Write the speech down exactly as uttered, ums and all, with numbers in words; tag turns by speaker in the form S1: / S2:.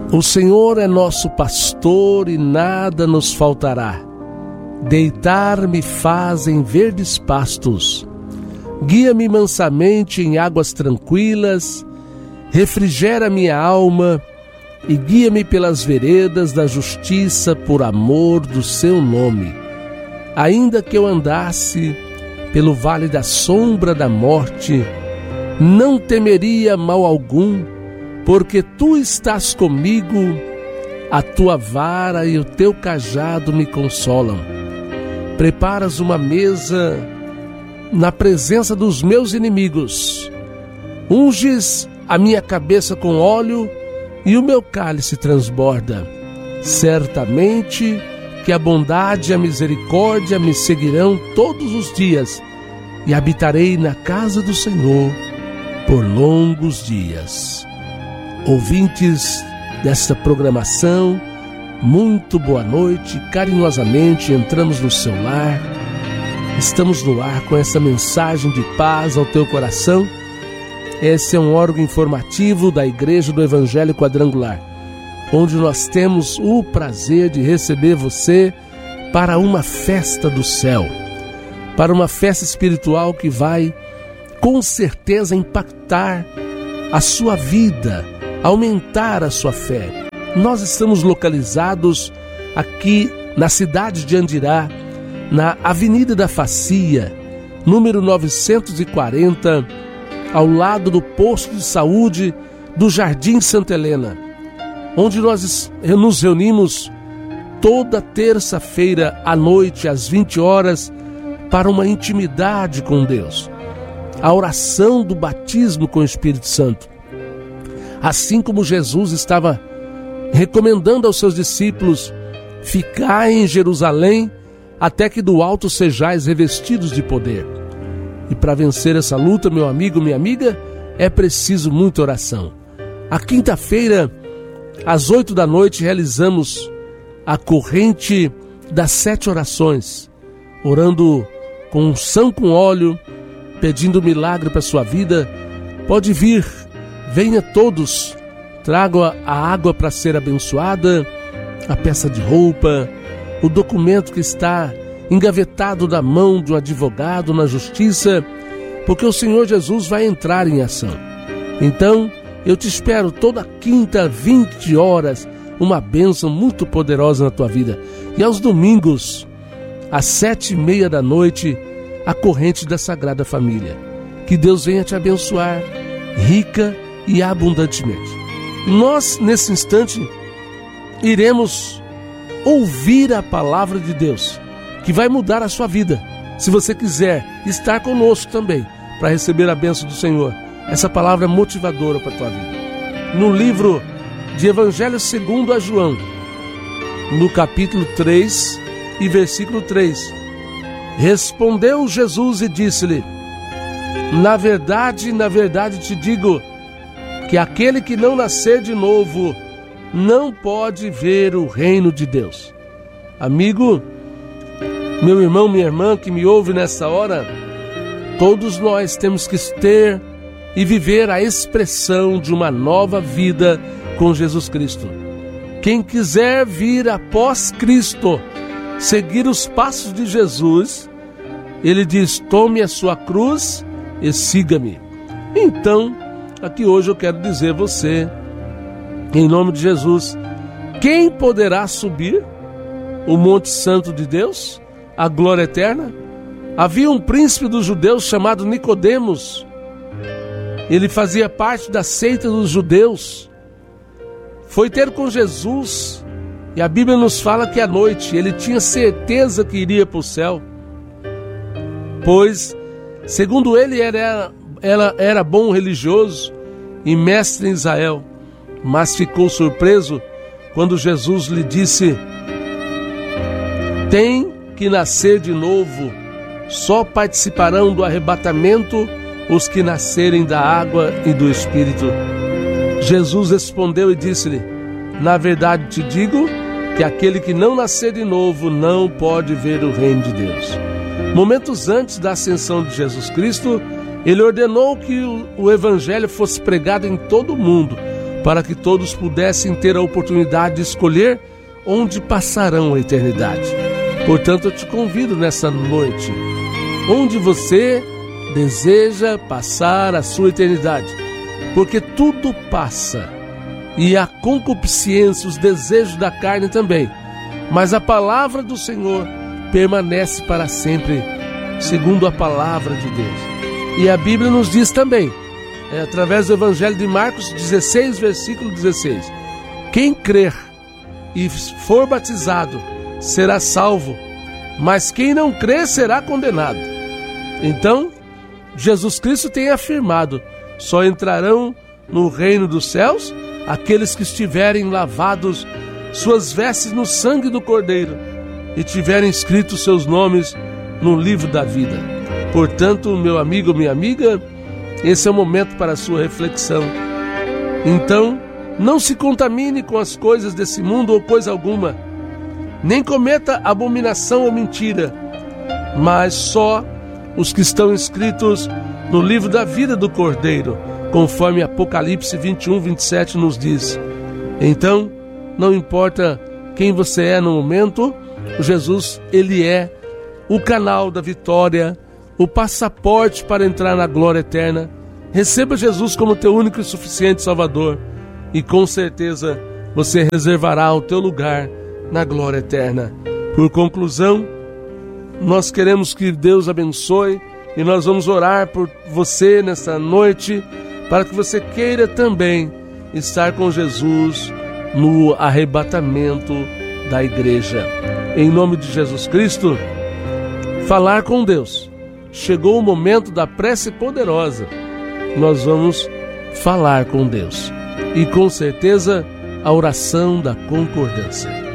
S1: O Senhor é nosso pastor e nada nos faltará. Deitar-me faz em verdes pastos. Guia-me mansamente em águas tranquilas. Refrigera minha alma e guia-me pelas veredas da justiça por amor do seu nome. Ainda que eu andasse pelo vale da sombra da morte, não temeria mal algum, porque tu estás comigo, a tua vara e o teu cajado me consolam. Preparas uma mesa na presença dos meus inimigos. Unges a minha cabeça com óleo e o meu cálice transborda. Certamente que a bondade e a misericórdia me seguirão todos os dias e habitarei na casa do Senhor por longos dias. Ouvintes desta programação, muito boa noite. Carinhosamente entramos no seu lar. Estamos no ar com essa mensagem de paz ao teu coração. Esse é um órgão informativo da Igreja do Evangelho Quadrangular, onde nós temos o prazer de receber você para uma festa do céu, para uma festa espiritual que vai, com certeza, impactar a sua vida, aumentar a sua fé. Nós estamos localizados aqui na cidade de Andirá, na Avenida da Facia, número novecentos e quarenta, ao lado do posto de saúde do Jardim Santa Helena, onde nós nos reunimos toda terça-feira à noite, às vinte horas, para uma intimidade com Deus, a oração do batismo com o Espírito Santo. Assim como Jesus estava recomendando aos seus discípulos: ficai em Jerusalém até que do alto sejais revestidos de poder. E para vencer essa luta, meu amigo, minha amiga, é preciso muita oração. A quinta-feira, às oito da noite, realizamos a corrente das sete orações, orando com unção com óleo, pedindo milagre para a sua vida. Pode vir, venha todos, trago a água para ser abençoada, a peça de roupa, o documento que está engavetado na mão de um advogado na justiça, porque o Senhor Jesus vai entrar em ação. Então, eu te espero toda quinta, vinte horas, uma bênção muito poderosa na tua vida. E aos domingos, às sete e meia da noite, a corrente da Sagrada Família. Que Deus venha te abençoar, rica e abundantemente. Nós, nesse instante, iremos ouvir a palavra de Deus, que vai mudar a sua vida. Se você quiser estar conosco também, para receber a bênção do Senhor, essa palavra é motivadora para a tua vida. No livro de Evangelho segundo a João, no capítulo três e versículo três, respondeu Jesus e disse-lhe: na verdade, na verdade te digo, que aquele que não nascer de novo não pode ver o reino de Deus. Amigo, meu irmão, minha irmã que me ouve nessa hora, todos nós temos que ter e viver a expressão de uma nova vida com Jesus Cristo. Quem quiser vir após Cristo, seguir os passos de Jesus, ele diz: tome a sua cruz e siga-me. Então, aqui hoje eu quero dizer a você, em nome de Jesus, quem poderá subir o Monte Santo de Deus, a glória eterna? Havia um príncipe dos judeus chamado Nicodemos. Ele fazia parte da seita dos judeus. Foi ter com Jesus, e a Bíblia nos fala que à noite ele tinha certeza que iria para o céu, pois, segundo ele, era, era, era bom religioso e mestre em Israel, mas ficou surpreso quando Jesus lhe disse: tem que nascer de novo, só participarão do arrebatamento os que nascerem da água e do Espírito. Jesus respondeu e disse-lhe: na verdade te digo que aquele que não nascer de novo não pode ver o reino de Deus. Momentos antes da ascensão de Jesus Cristo, ele ordenou que o, o evangelho fosse pregado em todo o mundo, para que todos pudessem ter a oportunidade de escolher onde passarão a eternidade. Portanto, eu te convido nessa noite, onde você deseja passar a sua eternidade, porque tudo passa, e a concupiscência, os desejos da carne também, mas a palavra do Senhor permanece para sempre, segundo a palavra de Deus. E a Bíblia nos diz também, é, através do Evangelho de Marcos dezesseis, versículo dezesseis, quem crer e for batizado será salvo, mas quem não crer será condenado. Então, Jesus Cristo tem afirmado, só entrarão no reino dos céus aqueles que estiverem lavados suas vestes no sangue do Cordeiro e tiverem escritos seus nomes no livro da vida. Portanto, meu amigo, minha amiga, esse é o momento para a sua reflexão. Então, não se contamine com as coisas desse mundo ou coisa alguma, nem cometa abominação ou mentira, mas só os que estão escritos no livro da vida do Cordeiro, conforme Apocalipse vinte e um, vinte e sete nos diz. Então, não importa quem você é no momento, Jesus, ele é o canal da vitória, o passaporte para entrar na glória eterna. Receba Jesus como teu único e suficiente Salvador, e com certeza você reservará o teu lugar na glória eterna. Por conclusão, nós queremos que Deus abençoe, e nós vamos orar por você nesta noite, para que você queira também estar com Jesus no arrebatamento da igreja. Em nome de Jesus Cristo, falar com Deus. Chegou o momento da prece poderosa. Nós vamos falar com Deus. E com certeza, a oração da concordância.